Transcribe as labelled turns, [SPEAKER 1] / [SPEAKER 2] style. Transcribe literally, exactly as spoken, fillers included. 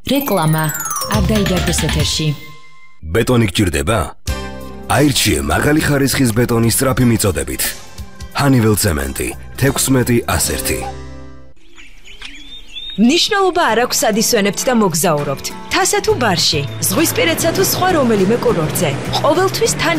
[SPEAKER 1] რეკლამა არ დაიდარდეს ეთერში.
[SPEAKER 2] ბეტონი გჭირდება? აირჩიე მაღალი ხარისხის ბეტონის სწრაფი მიწოდებით. Honeywell ცემენტი თექვსმეტი ასერთი.
[SPEAKER 3] Ნიშნულობა არ აქვს სად ისვენებთ და მოგზაურობთ. თასა თუ ბარში, ზღვისპირეთსა თუ სხვა რომელიმე კურორტზე. ყოველთვის თან